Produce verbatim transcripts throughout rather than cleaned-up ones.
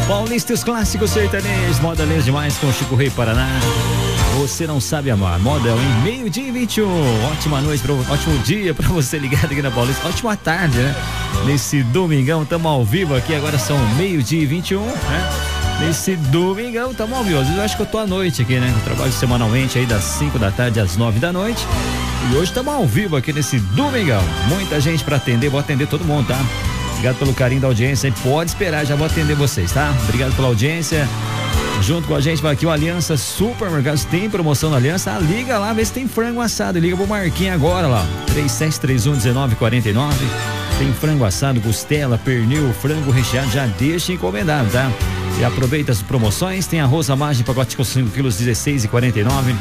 Paulistas Clássicos Sertanejos, moda lês demais com Chico Rei Paraná. Você não sabe amar, modão em meio-dia e vinte e um. Ótima noite, pra, ótimo dia pra você ligado aqui na Paulista. Ótima tarde, né? Nesse domingão, tamo ao vivo aqui, agora são meio-dia e vinte e um, né? Nesse domingão, tamo ao vivo. Às vezes eu acho que eu tô à noite aqui, né? Eu trabalho semanalmente aí das cinco da tarde às nove da noite. E hoje estamos ao vivo aqui nesse domingão. Muita gente pra atender, vou atender todo mundo, tá? Obrigado pelo carinho da audiência e pode esperar, já vou atender vocês, tá? Obrigado pela audiência. Junto com a gente vai aqui o Aliança Supermercados, tem promoção na Aliança, ah, liga lá, vê se tem frango assado, liga pro Marquinhos agora lá, três sete três um um nove quatro nove, tem frango assado, costela, pernil, frango recheado, já deixa encomendado, tá? E aproveita as promoções, tem arroz à margem, pacote com cinco quilos, dezesseis e quarenta e nove,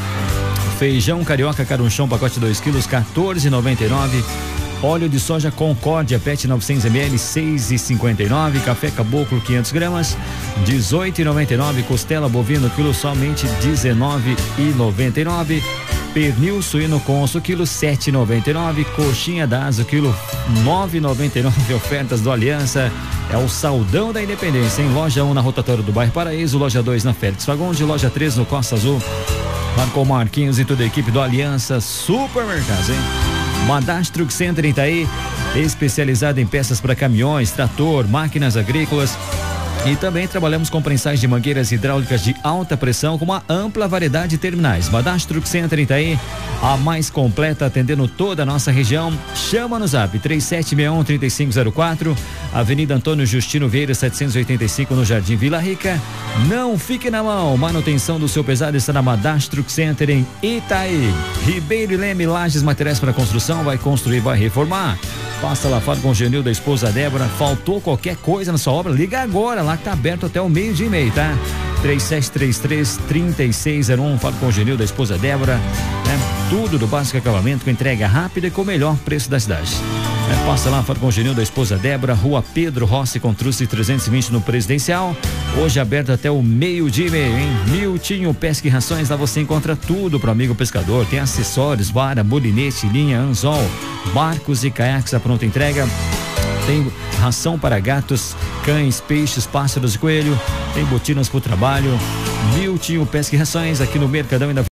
feijão carioca carunchão, pacote dois quilos, quatorze e noventa e nove. Óleo de soja Concórdia Pet novecentos mililitros, seis e cinquenta e nove. Café Caboclo quinhentas gramas, dezoito e noventa e nove. Costela bovino quilo somente dezenove e noventa e nove. Pernil suíno conso quilo sete e noventa e nove. Coxinha da Asa quilo nove e noventa e nove. Ofertas do Aliança. É o Saldão da Independência, em loja um na rotatória do bairro Paraíso, loja dois na Félix Fagundes, loja três no Costa Azul. Marcou Marquinhos e toda a equipe do Aliança Supermercados, hein? Madastro Truck Center em Itaí, especializado em peças para caminhões, trator, máquinas agrícolas. E também trabalhamos com prensais de mangueiras hidráulicas de alta pressão com uma ampla variedade de terminais. Madastro Truck Center em Itaí, a mais completa atendendo toda a nossa região. Chama no zap três sete seis um, três cinco zero quatro, Avenida Antônio Justino Vieira setecentos e oitenta e cinco, no Jardim Vila Rica. Não fique na mão, manutenção do seu pesado está na Madastro Truck Center em Itaí. Ribeiro e Leme, Lajes, materiais para construção, vai construir, vai reformar. Passa lá, fala com o Genil da esposa Débora. Faltou qualquer coisa na sua obra? Liga agora, lá que tá aberto até o meio-dia e meio, tá? três sete três três, três seis zero um, fala com o Genil da esposa Débora, né? Tudo do básico acabamento com entrega rápida e com o melhor preço da cidade. É, passa lá, fala com o Genil da esposa Débora, Rua Pedro Rossi com Truce trezentos e vinte no Presidencial. Hoje aberto até o meio-dia e meio, hein? Miltinho Pesca e Rações, lá você encontra tudo pro amigo pescador. Tem acessórios, vara, molinete, linha, anzol, barcos e caiaques à pronta entrega. Tem ração para gatos, cães, peixes, pássaros e coelho. Tem botinas para o trabalho. Miltinho Pesca e Rações, aqui no Mercadão e na